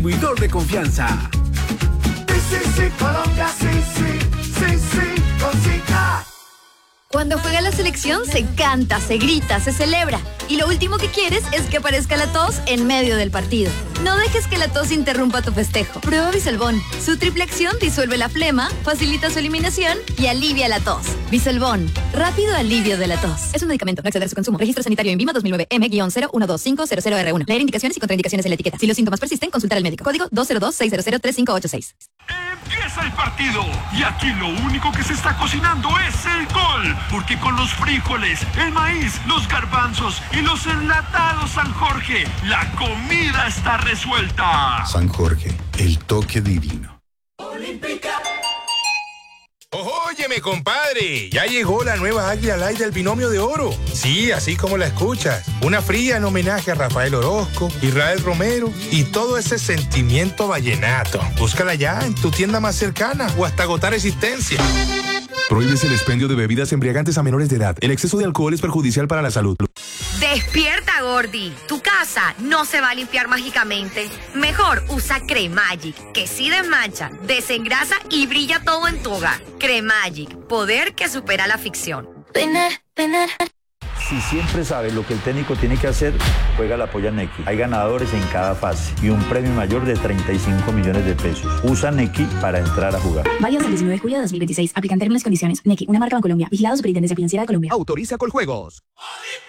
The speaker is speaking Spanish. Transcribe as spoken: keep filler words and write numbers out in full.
Distribuidor de confianza. Sí, sí, sí, Colombia, sí, sí, sí, sí, cosita. Cuando juega la selección se canta, se grita, se celebra. Y lo último que quieres es que aparezca la tos en medio del partido. No dejes que la tos interrumpa tu festejo. Prueba Bisalbón. Su triple acción disuelve la flema, facilita su eliminación y alivia la tos. Bisalbón. Rápido alivio de la tos. Es un medicamento. No exceder su consumo. Registro sanitario en INVIMA dos mil nueve M cero uno dos cinco cero cero R uno. Leer indicaciones y contraindicaciones en la etiqueta. Si los síntomas persisten, consultar al médico. Código dos cero dos seis cero cero tres cinco ocho seis. Empieza el partido y aquí lo único que se está cocinando es el gol, porque con los frijoles, el maíz, los garbanzos y los enlatados San Jorge, la comida está resuelta. San Jorge, el toque divino. Olímpica. Óyeme, compadre, ya llegó la nueva Águila Light del Binomio de Oro. Sí, así como la escuchas. Una fría en homenaje a Rafael Orozco, Israel Romero y todo ese sentimiento vallenato. Búscala ya en tu tienda más cercana o hasta agotar existencia. Prohíbes el expendio de bebidas embriagantes a menores de edad. El exceso de alcohol es perjudicial para la salud. Despierta, Gordi. Tu casa no se va a limpiar mágicamente. Mejor usa Cremagic, que sí desmancha, desengrasa y brilla todo en tu hogar. Cremagic, poder que supera la ficción. Tener, tener. Si siempre sabes lo que el técnico tiene que hacer, juega la polla Nequi. Hay ganadores en cada fase y un premio mayor de treinta y cinco millones de pesos. Usa Nequi para entrar a jugar. Válido hasta el diecinueve de julio de dos mil veintiséis. Aplican términos y condiciones. Nequi, una marca Bancolombia. Vigilado Superintendencia Financiera de Colombia. Autoriza Coljuegos.